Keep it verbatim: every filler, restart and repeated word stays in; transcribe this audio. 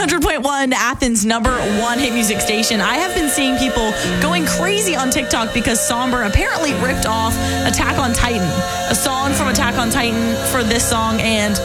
hundred point one, Athens' number one hit music station. I have been seeing people going crazy on TikTok because Somber apparently ripped off Attack on Titan, a song from Attack on Titan for this song, and